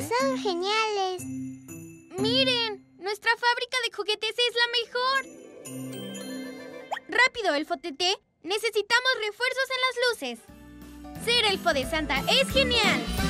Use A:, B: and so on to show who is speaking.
A: Son geniales.
B: ¡Miren! ¡Nuestra fábrica de juguetes es la mejor! ¡Rápido, Elfo Tete! ¡Necesitamos refuerzos en las luces! ¡Ser elfo de Santa es genial!